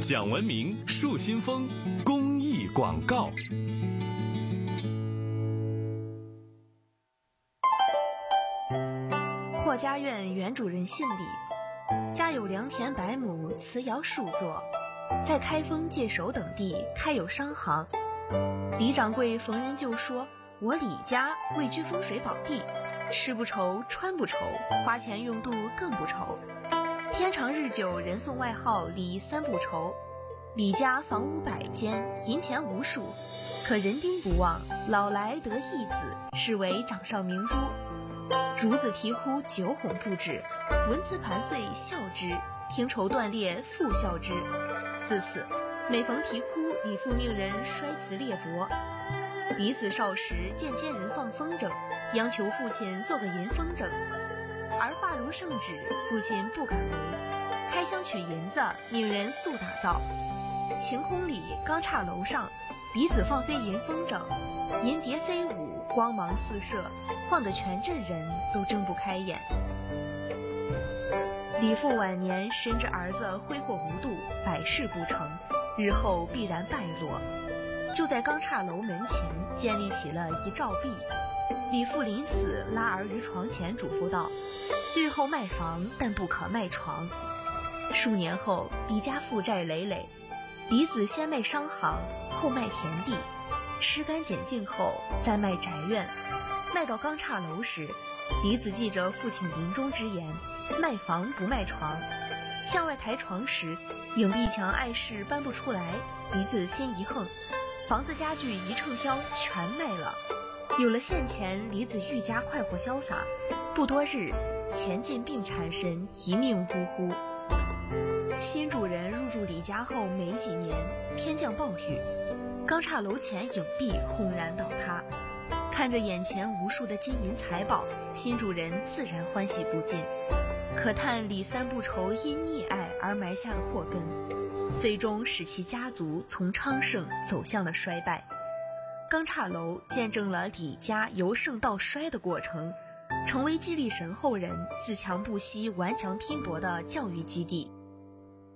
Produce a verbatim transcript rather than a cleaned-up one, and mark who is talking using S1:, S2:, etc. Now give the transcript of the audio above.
S1: 讲文明树新风公益广告。
S2: 霍家院原主人姓李，家有良田百亩，瓷窑数座，在开封、界首等地开有商行。李掌柜逢人就说：“我李家位居风水宝地，吃不愁，穿不愁，花钱用度更不愁。天长日久，人送外号李三不愁。”李家房屋百间，银钱无数，可人丁不旺，老来得一子，是为掌上明珠。孺子啼哭，酒哄不止，文辞盘碎笑之，听绸断裂复笑之。自此每逢啼哭，李父命人摔瓷裂帛。李子少时见奸人放风筝，央求父亲做个银风筝，儿话如圣旨，父亲不敢违，开箱取银子，命人速打造。晴空里钢叉楼上，李子放飞银风筝，银蝶飞舞，光芒四射，晃得全镇人都睁不开眼。李父晚年深知儿子挥霍无度，百事不成，日后必然败落，就在钢叉楼门前建立起了一照壁。李父临死拉儿于床前，嘱咐道：“日后卖房，但不可卖床。”数年后，李家负债累累，李子先卖商行，后卖田地，吃干减净后再卖宅院。卖到钢叉楼时，李子记着父亲临终之言，卖房不卖床。向外抬床时，影壁墙碍事搬不出来，李子心一横，房子家具一秤挑全卖了。有了现钱，李子愈加快活潇洒。不多日，钱尽病缠身，一命呜呼。新主人入住李家后没几年，天降暴雨，钢叉楼前影壁轰然倒塌。看着眼前无数的金银财宝，新主人自然欢喜不尽。可叹李三不愁因溺爱而埋下的祸根，最终使其家族从昌盛走向了衰败。钢叉楼见证了李家由盛到衰的过程，成为激励神后人自强不息、顽强拼搏的教育基地。